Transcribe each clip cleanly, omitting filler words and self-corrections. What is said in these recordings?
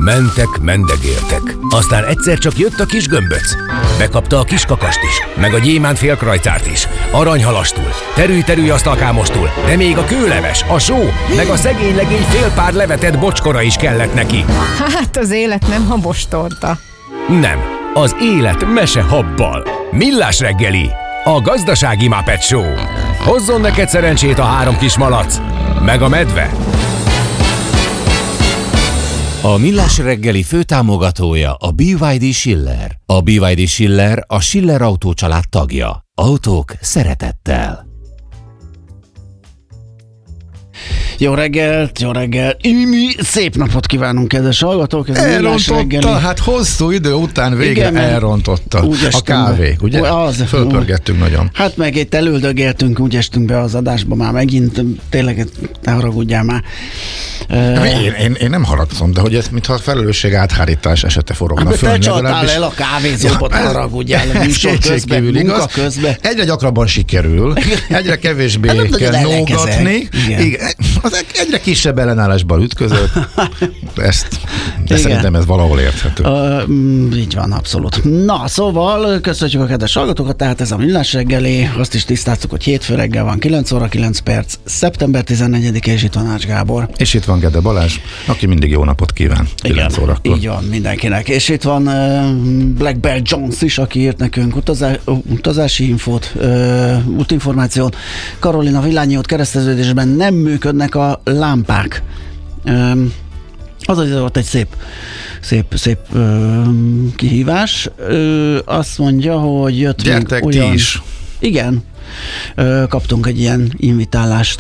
Mentek, mendegéltek. Aztán egyszer csak jött a kis gömböc. Bekapta a kis kakast is, meg a gyémánt félkrajcárt is. Aranyhalastul, terű-terű asztalkámostul, de még a kőleves, a só, meg a szegény legény fél pár levetett bocskora is kellett neki. Hát az élet nem habostorta. Nem, az élet mese habbal. Millás reggeli, a gazdasági Muppet Show. Hozzon neked szerencsét a 3 kis malac, meg a medve. A Millás reggeli főtámogatója a BYD Schiller. A BYD Schiller a Schiller Autó család tagja. Autók szeretettel. Jó reggelt, jó reggelt. Szép napot kívánunk, kedves hallgatók. Ez elrontotta, hát hosszú idő után végre igen, elrontotta. A kávék, ugye? Fölpörgettünk nagyon. Hát meg itt elüldögéltünk, úgy estünk be az adásba már megint. Tényleg, ne haragudjál már. Én nem haragszom, de hogy ez mintha a felelősség áthárítás esete forogna föl. Te csaltál el a kávézóba, ne haragudjál. Műsor közben, munka közben. Egyre gyakrabban sikerül, egyre kevésbé kell nógatni. Az egyre kisebb ellenállásban ütközött. De szerintem ez valahol érthető. Így van, abszolút. Na, szóval köszönjük a kedves hallgatókat, tehát ez a Millás reggeli. Azt is tisztáztuk, hogy hétfő reggel van, 9 óra 9 perc, szeptember 14-e, és itt van Ács Gábor. És itt van Gede Balázs, aki mindig jó napot kíván. 9 órakor. Így van, mindenkinek. És itt van Black Belt Jones is, aki írt nekünk utazási infót, útinformációt. Karolina villányiót kereszteződésben nem működnek a lámpák. Az volt egy szép kihívás. Azt mondja, hogy jött gyertek még olyan... ti is. Igen. Kaptunk egy ilyen invitálást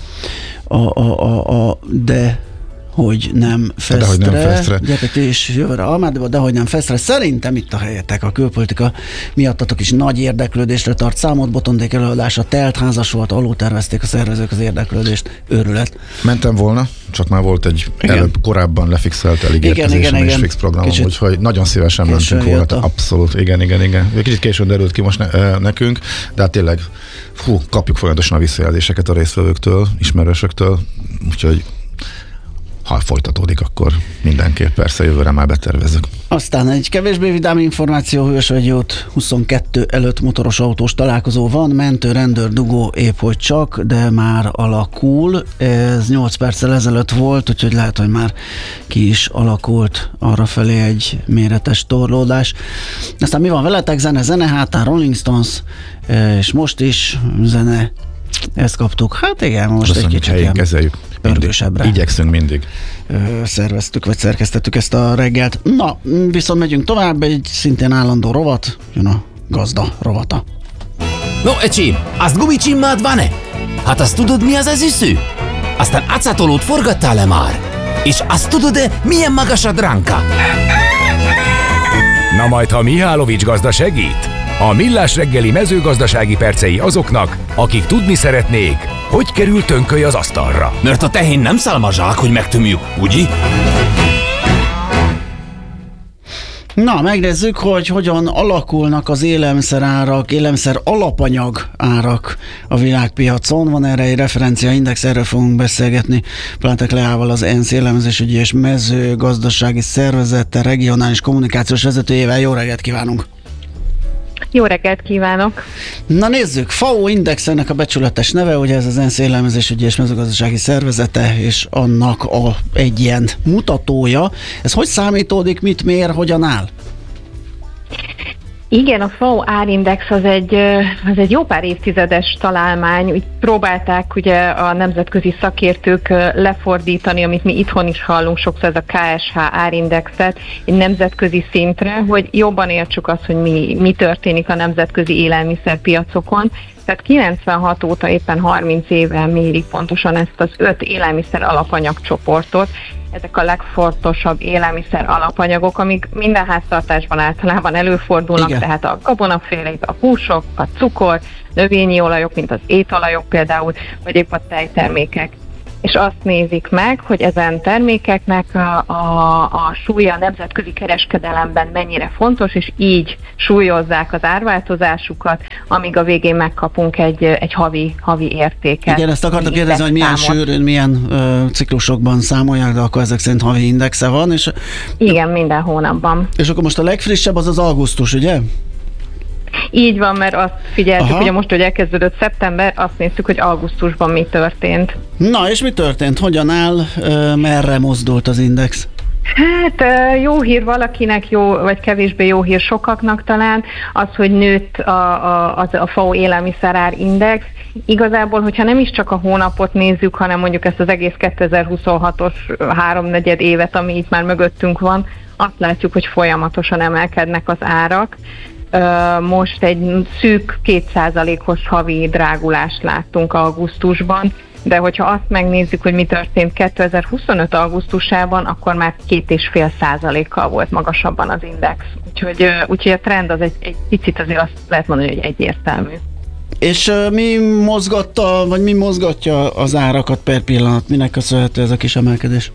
de hogy nem Festre. Gyertek ti is jövőre Almádba, de hogy nem Festre. Szerintem itt a helyetek, a külpolitika miattatok is nagy érdeklődésre tart számot. Botondék előadása telt házas volt, alul tervezték a szervezők az érdeklődést. Őrület. Mentem volna, csak már volt egy korábban lefixelt elígérkezésem és fix programom, úgyhogy nagyon szívesen mentünk volna. Abszolút, igen. Egy kicsit későn derült ki most nekünk, de hát tényleg kapjuk folyamatosan a visszajelzéseket a résztvevőktől, ismerősöktől, úgyhogy ha folytatódik, akkor mindenképp persze jövőre már betervezünk. Aztán egy kevésbé vidám információ, Hősvegyi út 22 előtt motoros autós találkozó van, mentő, rendőr, dugó épp hogy csak, de már alakul. Ez 8 perccel ezelőtt volt, úgyhogy lehet, hogy már ki is alakult arrafelé egy méretes torlódás. Aztán mi van veletek? Zene hátán, Rolling Stones, és most is zene. Ezt kaptuk. Hát igen, most köszönjük, egy kicsit ilyen kezeljük. pörgősebbre. Igyekszünk mindig. Szerveztük, vagy szerkesztettük ezt a reggelt. Na, viszont megyünk tovább, egy szintén állandó rovat, jön a gazda rovata. No, ecsi, azt gumicsimmád van-e? Hát azt tudod, mi az üsző? Aztán acatolót forgattál-e már? És azt tudod-e, milyen magas a dránka? Na majd, ha Mihálovics gazda segít? A Millás reggeli mezőgazdasági percei azoknak, akik tudni szeretnék, hogy kerül tönköly az asztalra. Mert a tehén nem szálmazsák, hogy megtömjük, ugye? Na, megnézzük, hogy hogyan alakulnak az élelmiszerárak, élelmiszer alapanyag árak a világpiacon. Van erre egy referenciaindex, erről fogunk beszélgetni Plantek Leával, az ENSZ élelmezésügyi és mezőgazdasági szervezete regionális kommunikációs vezetőjével. Jó reggelt kívánunk! Jó reggelt kívánok! Na nézzük, FAO Index ennek a becsületes neve, ugye ez az ENSZ élelmezésügyi és mezőgazdasági szervezete, és annak egy ilyen mutatója. Ez hogy számítódik, mit mér, hogyan áll? Igen, a FAO árindex az egy jó pár évtizedes találmány. Úgy próbálták ugye a nemzetközi szakértők lefordítani, amit mi itthon is hallunk, sokszor ez a KSH árindexet egy nemzetközi szintre, hogy jobban értsük azt, hogy mi történik a nemzetközi élelmiszerpiacokon. Tehát 96 óta éppen 30 éve mérik pontosan ezt az 5 élelmiszer alapanyagcsoportot. Ezek a legfontosabb élelmiszer alapanyagok, amik minden háztartásban általában előfordulnak, igen. Tehát a gabonafélék, a húsok, a cukor, növényi olajok, mint az ételolajok például, vagy épp a tejtermékek. és azt nézik meg, hogy ezen termékeknek a súlya a nemzetközi kereskedelemben mennyire fontos, és így súlyozzák az árváltozásukat, amíg a végén megkapunk egy havi értéket. Igen, ezt akartam kérdezni, hogy milyen sűrűn, milyen ciklusokban számolják, de akkor ezek szerint havi indexe van. És, igen, minden hónapban. És akkor most a legfrissebb az augusztus, ugye? Így van, mert azt figyeltük, ugye most, hogy elkezdődött szeptember, azt néztük, hogy augusztusban mi történt. Na, és mi történt? Hogyan áll, merre mozdult az index? Hát jó hír valakinek, jó vagy kevésbé jó hír sokaknak talán, az, hogy nőtt a FAO élelmiszerár index. Igazából, hogyha nem is csak a hónapot nézzük, hanem mondjuk ezt az egész 2026-os háromnegyed évet, ami itt már mögöttünk van, azt látjuk, hogy folyamatosan emelkednek az árak. Most egy szűk 2%-os havi drágulást láttunk augusztusban, de hogyha azt megnézzük, hogy mi történt 2025. augusztusában, akkor már 2,5%-kal volt magasabban az index. Úgyhogy a trend az egy picit azért azt lehet mondani, hogy egyértelmű. És mi mozgatja az árakat per pillanat? Minek köszönhető ez a kis emelkedés?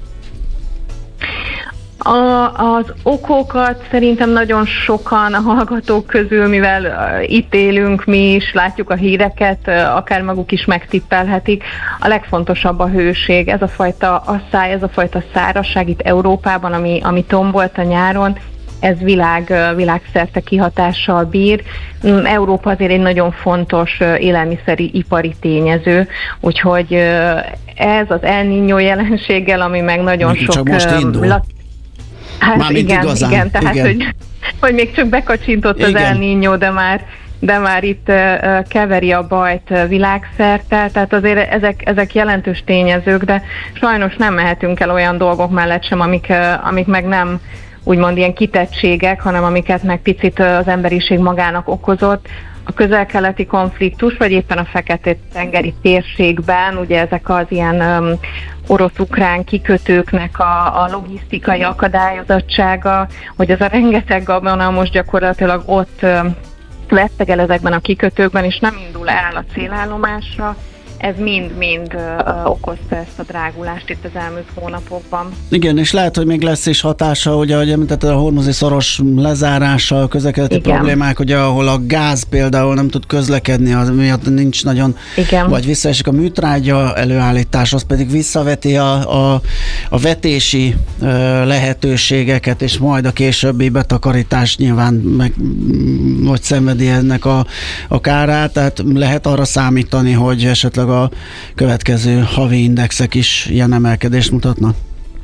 Az okokat szerintem nagyon sokan a hallgatók közül, mivel itt élünk mi is, látjuk a híreket, akár maguk is megtippelhetik. A legfontosabb a hőség, ez a fajta asszály, ez a fajta szárazság itt Európában, ami tombolt a nyáron, ez világszerte kihatással bír. Európa azért egy nagyon fontos élelmiszeri ipari tényező, úgyhogy ez az El Niño jelenséggel, ami meg nagyon sok... Csak most indul. Hát igen, tehát hogy még csak bekacsintott az El Niño, de már itt keveri a bajt világszerte, tehát azért ezek jelentős tényezők, de sajnos nem mehetünk el olyan dolgok mellett sem, amik meg nem úgymond ilyen kitettségek, hanem amiket meg picit az emberiség magának okozott. A közel-keleti konfliktus, vagy éppen a Fekete-tengeri térségben, ugye ezek az ilyen orosz-ukrán kikötőknek a logisztikai akadályozottsága, hogy az a rengeteg gabona most gyakorlatilag ott vesztegel ezekben a kikötőkben, és nem indul el a célállomásra. Ez mind-mind okozta ezt a drágulást itt az elmúlt hónapokban. Igen, és lehet, hogy még lesz is hatása, ugye, ahogy említetted, a hormuzi szoros lezárása, a közel-keleti problémák, ugye, ahol a gáz például nem tud közlekedni, az miatt nincs nagyon, vagy visszaesik a műtrágya előállítás, az pedig visszaveti a vetési lehetőségeket, és majd a későbbi betakarítás nyilván vagy szenvedi ennek a kárát, tehát lehet arra számítani, hogy esetleg a következő havi indexek is ilyen emelkedést mutatnak?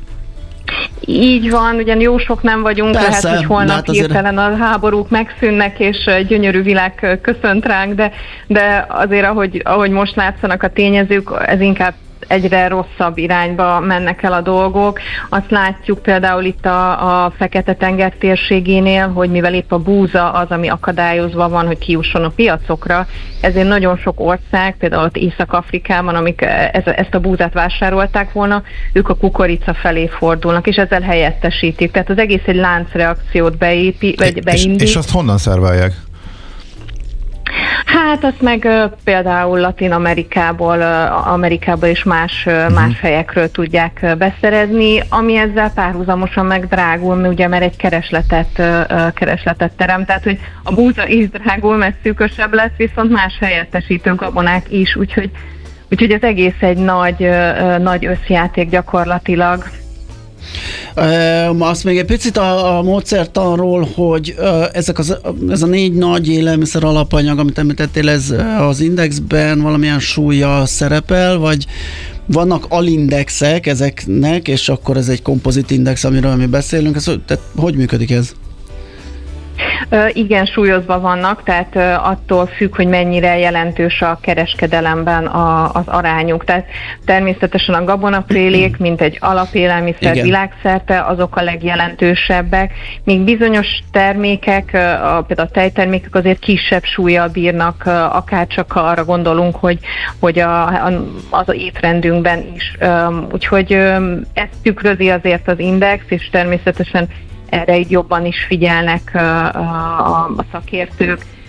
Így van, ugyan jó sok nem vagyunk, persze, lehet, hogy holnap hirtelen a háborúk megszűnnek, és egy gyönyörű világ köszönt ránk, de azért, ahogy most látszanak a tényezők, ez inkább egyre rosszabb irányba mennek el a dolgok. Azt látjuk például itt a Fekete-tenger térségénél, hogy mivel épp a búza az, ami akadályozva van, hogy kijusson a piacokra, ezért nagyon sok ország, például ott Észak-Afrikában, amik ezt a búzát vásárolták volna, ők a kukorica felé fordulnak, és ezzel helyettesítik. Tehát az egész egy láncreakciót beindít. És azt honnan szerveljek? Hát azt meg például Latin-Amerikából és más helyekről tudják beszerezni, ami ezzel párhuzamosan meg drágul, mert egy keresletet terem. Tehát, hogy a búza is drágul, mert szűkösebb lesz, viszont más helyettesítő gabonák is, úgyhogy az egész egy nagy összjáték gyakorlatilag. Azt még egy picit a módszertanról, hogy ez a 4 nagy élelmiszer alapanyag, amit említettél, ez az indexben valamilyen súlya szerepel, vagy vannak alindexek ezeknek, és akkor ez egy kompozit index, amiről mi beszélünk. Tehát hogy működik ez? Igen, súlyozva vannak, tehát attól függ, hogy mennyire jelentős a kereskedelemben az arányuk. Tehát természetesen a gabonafélék, mint egy alapélelmiszer világszerte, azok a legjelentősebb, míg bizonyos termékek, például a tejtermékek azért kisebb súllyal bírnak, akárcsak arra gondolunk, hogy az étrendünkben is. Úgyhogy ezt tükrözi azért az index, és természetesen erre így jobban is figyelnek a szakértők,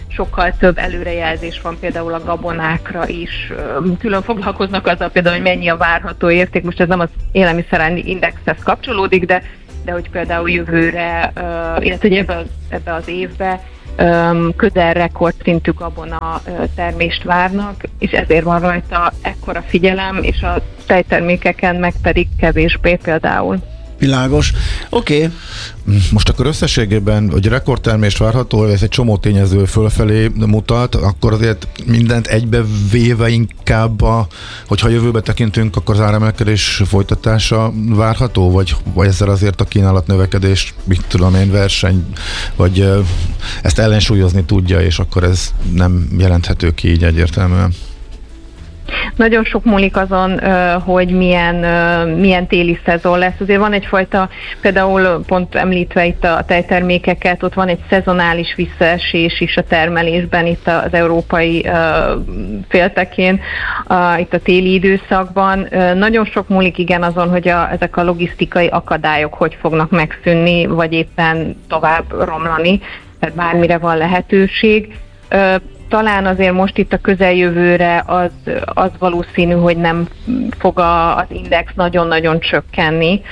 sokkal több előrejelzés van például a gabonákra is. Külön foglalkoznak azzal például, hogy mennyi a várható érték. Most ez nem az élelmiszerári indexhez kapcsolódik, de hogy például jövőre, illetve hogy ebbe az évbe közel rekordszintű gabona termést várnak, és ezért van rajta ekkora figyelem, és a tejtermékeken meg pedig kevésbé például. Világos. Oké. Most akkor összességében, hogy rekordtermést várható, ez egy csomó tényező fölfelé mutat, akkor azért mindent egybevéve inkább, hogyha jövőbe tekintünk, akkor az áremelkedés folytatása várható, vagy ezzel azért a kínálat növekedés, mit tudom én, verseny, vagy ezt ellensúlyozni tudja, és akkor ez nem jelenthető ki így egyértelműen. Nagyon sok múlik azon, hogy milyen téli szezon lesz. Azért van egyfajta, például pont említve itt a tejtermékeket, ott van egy szezonális visszaesés is a termelésben itt az európai féltekén, itt a téli időszakban. Nagyon sok múlik igen azon, hogy ezek a logisztikai akadályok hogy fognak megszűnni, vagy éppen tovább romlani, tehát bármire van lehetőség. Talán azért most itt a közeljövőre az valószínű, hogy nem fog az index nagyon-nagyon csökkenni,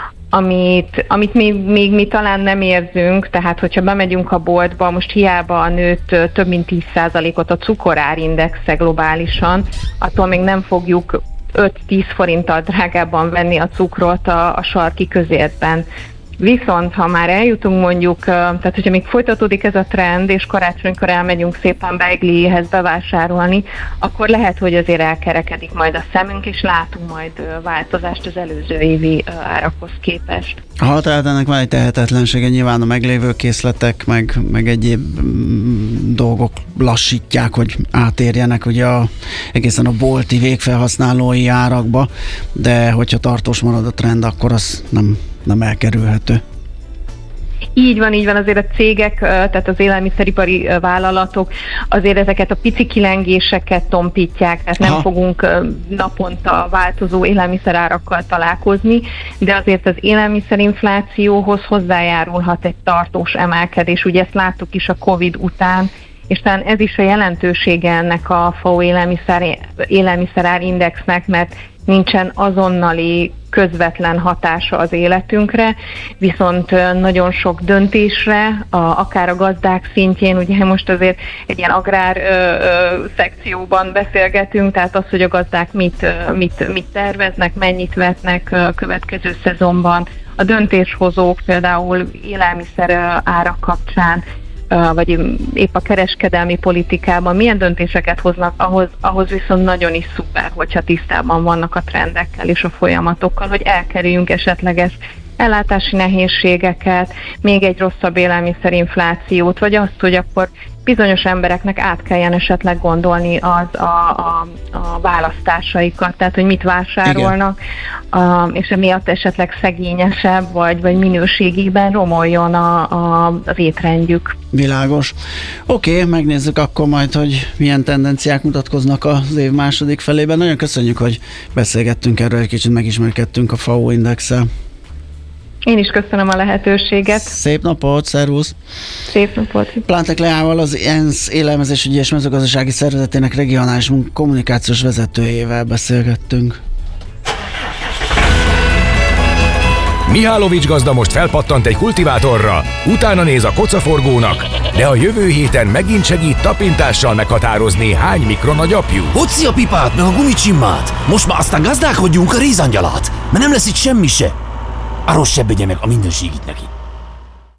amit még mi talán nem érzünk, tehát hogyha bemegyünk a boltba, most hiába nőtt több mint 10%-ot a cukorárindexe globálisan, attól még nem fogjuk 5-10 forinttal drágábban venni a cukrot a sarki közértben. Viszont, ha már eljutunk mondjuk, tehát hogyha még folytatódik ez a trend, és karácsonykor elmegyünk szépen beiglihez bevásárolni, akkor lehet, hogy azért elkerekedik majd a szemünk, és látunk majd változást az előző évi árakhoz képest. Tehát ennek van egy tehetetlensége, nyilván a meglévő készletek, meg egyéb dolgok lassítják, hogy átérjenek ugye egészen a bolti végfelhasználói árakba, de hogyha tartós marad a trend, akkor az nem elkerülhető. Így van, azért a cégek, tehát az élelmiszeripari vállalatok azért ezeket a pici kilengéseket tompítják, tehát nem fogunk naponta változó élelmiszerárakkal találkozni, de azért az élelmiszerinflációhoz hozzájárulhat egy tartós emelkedés. Ugye ezt láttuk is a Covid után, és talán ez is a jelentősége ennek a FAO élelmiszerárindexnek, mert nincsen azonnali közvetlen hatása az életünkre, viszont nagyon sok döntésre, akár a gazdák szintjén, ugye most azért egy ilyen agrár szekcióban beszélgetünk, tehát az, hogy a gazdák mit terveznek, mennyit vetnek a következő szezonban, a döntéshozók például élelmiszer árak kapcsán, vagy épp a kereskedelmi politikában milyen döntéseket hoznak, ahhoz viszont nagyon is szuper, hogyha tisztában vannak a trendekkel és a folyamatokkal, hogy elkerüljünk esetleges ellátási nehézségeket, még egy rosszabb élelmiszerinflációt, vagy azt, hogy akkor bizonyos embereknek át kelljen esetleg gondolni a választásaikat, tehát hogy mit vásárolnak, és emiatt esetleg szegényesebb, vagy minőségében romoljon az étrendjük. Világos. Oké, megnézzük akkor majd, hogy milyen tendenciák mutatkoznak az év második felében. Nagyon köszönjük, hogy beszélgettünk erről, egy kicsit megismerkedtünk a FAO indexel. Én is köszönöm a lehetőséget. Szép napot, szervusz! Szép napot! Plántek Leával, az ENSZ élelmezésügyi és mezőgazdasági szervezetének regionális kommunikációs vezetőjével beszélgettünk. Mihálovics gazda most felpattant egy kultivátorra, utána néz a kocaforgónak, de a jövő héten megint segít tapintással meghatározni, hány mikron a gyapjú. Hoci a pipát, meg a gumicsimmát! Most már aztán gazdálkodjunk a rézangyalat, mert nem lesz itt semmi se. Arról se begye meg a mindenségit neki.